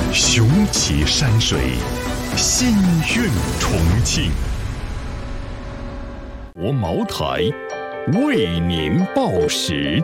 雄奇山水，心韵重庆。我茅台为您报时。